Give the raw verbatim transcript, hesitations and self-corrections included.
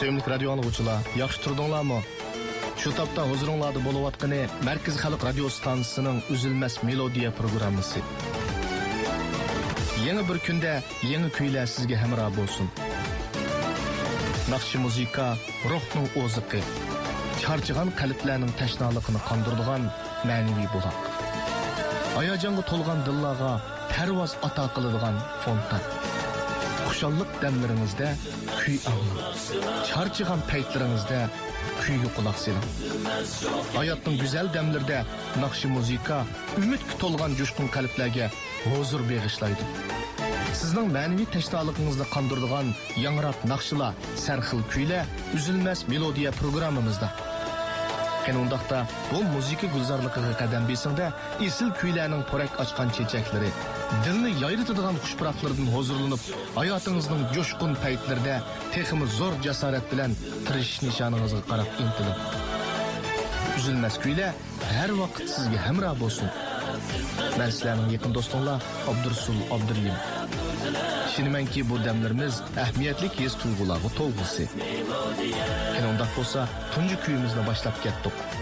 Sevimli radio anlıqçılar, yaxşı turdunlarmı? Şu tapda huzuringlarda bo'layotgani Markaz Xalq radio stansiyasining Üzülmez Melodiya programmasi. Yeni bir kunda yangi kuylar sizga hamroh bo'lsin. Naqshi muzika ruhning o'ziqi, charchagan qalblarning tashnaligini qondiradigan ma'naviy buloq. Hayajonga to'lgan dillarga parvoz ato qiladigan fontan. Xushallik damlaringizda kuy anglang. Charchagan paytlaringizda kuyga quloq soling. Hayotning go'zal damlarida naqshi muzika umidga to'lgan jo'shqin qalblarga huzur bag'ishlaydi. Sizning ma'naviy tashnoligingizni qondiradigan yangrab naqshlar, sarxil kuylar Üzülmez Melodiya programmamizda. Qanundaqda bu muzika gulzorligiga qadam besingda esil kuylarning porak ochgan chechaklari, dilni yayritadigan xushpuroqlardan huzurlanib, hayotingizning jo'shqin paytlarida texmi zo'r jasorat bilan tirishish nishoningizga qarab intilib. Üzülmez kuylar har vaqt sizga hamroh bo'lsin. Men sizlarning yaqin do'stinglar Abdursul Abduriyim. Şinimenki bu demlerimiz ehmiyetlik his tuyg'ularga to'lg'isi. Qanday bo'lsa, tunji kuyimizni boshlab ketdik.